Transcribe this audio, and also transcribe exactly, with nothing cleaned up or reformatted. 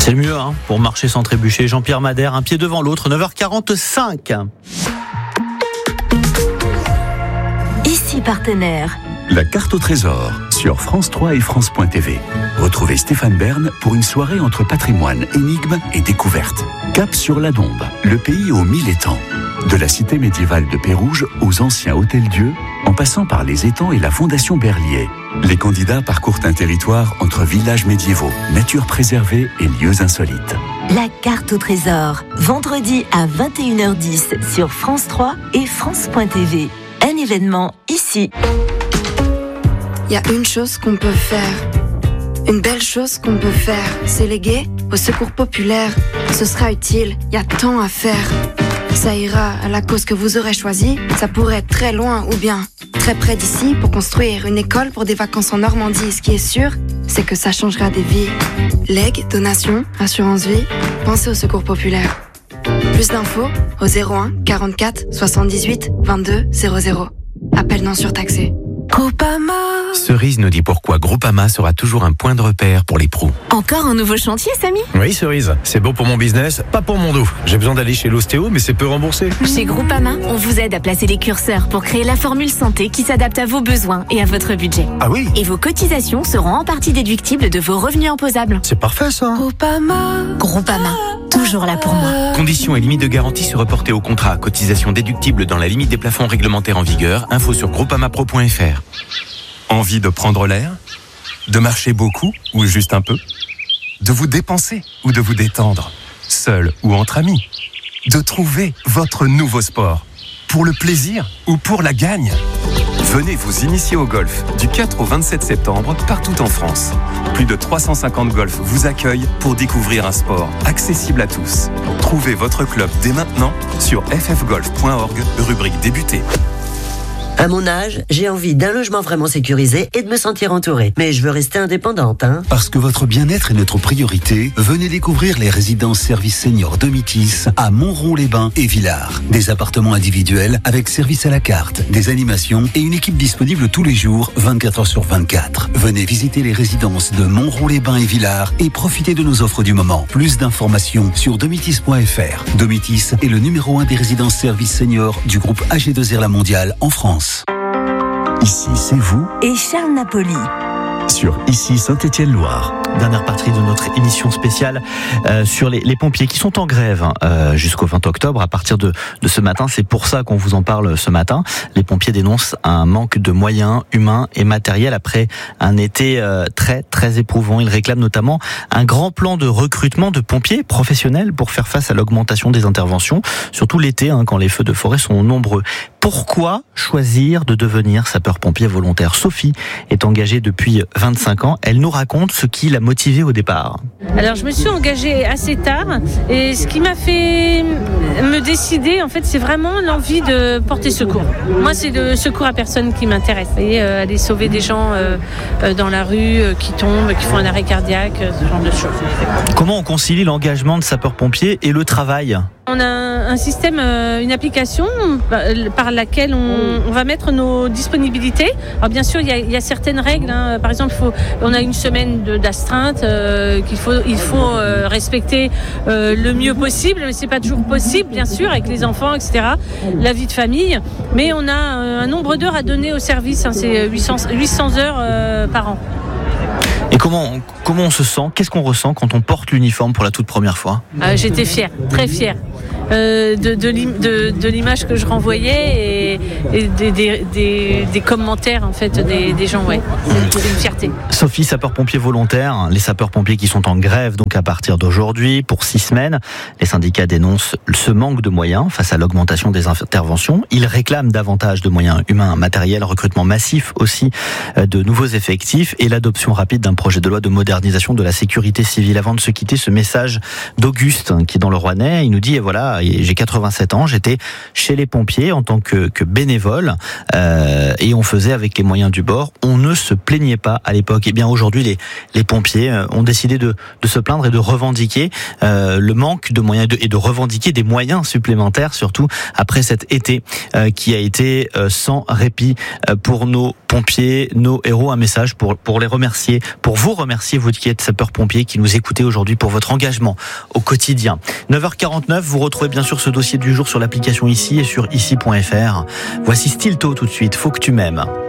C'est le mieux hein, pour marcher sans trébucher. Jean-Pierre Madère, un pied devant l'autre, neuf heures quarante-cinq. Ici partenaire. La carte au trésor sur France trois et France point T V. Retrouvez Stéphane Bern pour une soirée entre patrimoine, énigmes et découvertes. Cap sur la Dombe, le pays aux mille étangs. De la cité médiévale de Pérouge aux anciens hôtels-dieux, en passant par les étangs et la fondation Berlier. Les candidats parcourent un territoire entre villages médiévaux, nature préservée et lieux insolites. La carte au trésor, vendredi à vingt et une heures dix sur France trois et France point T V. Un événement ici. Il y a une chose qu'on peut faire, une belle chose qu'on peut faire, c'est léguer au secours populaire. Ce sera utile, il y a tant à faire. Ça ira à la cause que vous aurez choisie, ça pourrait être très loin ou bien très près d'ici pour construire une école pour des vacances en Normandie. Ce qui est sûr, c'est que ça changera des vies. Legs, donations, assurance vie, pensez au secours populaire. Plus d'infos au zéro un quarante-quatre soixante-dix-huit vingt-deux zéro zéro. Appel non surtaxé. Groupama. Cerise nous dit pourquoi Groupama sera toujours un point de repère pour les pros. Encore un nouveau chantier, Samy ? Oui, Cerise, c'est bon pour mon business, pas pour mon dos. J'ai besoin d'aller chez l'ostéo, mais c'est peu remboursé. Chez Groupama, on vous aide à placer les curseurs pour créer la formule santé qui s'adapte à vos besoins et à votre budget. Ah oui ? Et vos cotisations seront en partie déductibles de vos revenus imposables. C'est parfait ça. Groupama. Groupama, toujours là pour moi. Conditions et limites de garantie se reporter au contrat. Cotisation déductible dans la limite des plafonds réglementaires en vigueur. Info sur groupamapro point f r. Envie de prendre l'air ? De marcher beaucoup ou juste un peu ? De vous dépenser ou de vous détendre ? Seul ou entre amis ? De trouver votre nouveau sport ? Pour le plaisir ou pour la gagne ? Venez vous initier au golf du quatre au vingt-sept septembre partout en France. Plus de trois cent cinquante golfs vous accueillent pour découvrir un sport accessible à tous. Trouvez votre club dès maintenant sur f f golf point org, rubrique débuter. À mon âge, j'ai envie d'un logement vraiment sécurisé et de me sentir entourée. Mais je veux rester indépendante, hein. Parce que votre bien-être est notre priorité, venez découvrir les résidences services seniors Domitis à Montrond-les-Bains et Villars. Des appartements individuels avec service à la carte, des animations et une équipe disponible tous les jours, vingt-quatre heures sur vingt-quatre. Venez visiter les résidences de Montrond-les-Bains et Villars et profitez de nos offres du moment. Plus d'informations sur domitis point f r. Domitis est le numéro un des résidences services seniors du groupe A G deux R La Mondiale en France. Ici, c'est vous Et Charles Napoli. sur Ici Saint-Étienne-Loire. Dernière partie de notre émission spéciale euh, sur les, les pompiers qui sont en grève euh, jusqu'au vingt octobre à partir de, de ce matin. C'est pour ça qu'on vous en parle ce matin. Les pompiers dénoncent un manque de moyens humains et matériels après un été euh, très très éprouvant. Ils réclament notamment un grand plan de recrutement de pompiers professionnels pour faire face à l'augmentation des interventions, surtout l'été hein, quand les feux de forêt sont nombreux. Pourquoi choisir de devenir sapeur-pompier volontaire ? Sophie est engagée depuis vingt-cinq ans. Elle nous raconte ce qui l'a motivée au départ. Alors je me suis engagée assez tard et ce qui m'a fait me décider en fait c'est vraiment l'envie de porter secours. Moi c'est le secours à personne qui m'intéresse. Et euh, aller sauver des gens euh, euh, dans la rue euh, qui tombent, qui font un arrêt cardiaque, euh, ce genre de choses. Comment on concilie l'engagement de sapeur-pompier et le travail ? On a un système, une application par laquelle on, on va mettre nos disponibilités. Alors bien sûr, il y a, il y a certaines règles. Hein. Par exemple, il faut, on a une semaine de, d'astreinte euh, qu'il faut, il faut euh, respecter euh, le mieux possible. Mais c'est pas toujours possible, bien sûr, avec les enfants, et cetera. La vie de famille. Mais on a un nombre d'heures à donner au service. Hein. C'est huit cents heures euh, par an. Et comment, comment on se sent ? Qu'est-ce qu'on ressent quand on porte l'uniforme pour la toute première fois ? euh, J'étais fière, très fière. Euh, de, de, de, de l'image que je renvoyais et, et des, des, des, des commentaires en fait des, des gens, ouais. C'est, c'est une fierté. Sophie, sapeur-pompier volontaire, les sapeurs-pompiers qui sont en grève donc à partir d'aujourd'hui pour six semaines. Les syndicats dénoncent ce manque de moyens face à l'augmentation des interventions. Ils réclament davantage de moyens humains, matériels, recrutement massif aussi de nouveaux effectifs et l'adoption rapide d'un projet de loi de modernisation de la sécurité civile. Avant de se quitter, ce message d'Auguste qui est dans le Rouennais, il nous dit voilà, j'ai quatre-vingt-sept ans, j'étais chez les pompiers en tant que, que bénévole euh, et on faisait avec les moyens du bord. On ne se plaignait pas à l'époque. Et bien aujourd'hui, les, les pompiers ont décidé de, de se plaindre et de revendiquer euh, le manque de moyens de, et de revendiquer des moyens supplémentaires, surtout après cet été euh, qui a été euh, sans répit euh, pour nos pompiers, nos héros. Un message pour, pour les remercier, pour vous remercier, vous qui êtes sapeurs-pompiers, qui nous écoutez aujourd'hui, pour votre engagement au quotidien. neuf heures quarante-neuf, vous retrouvez bien sûr ce dossier du jour sur l'application Ici et sur ici point f r. Voici Stilto tout de suite, Faut que tu m'aimes.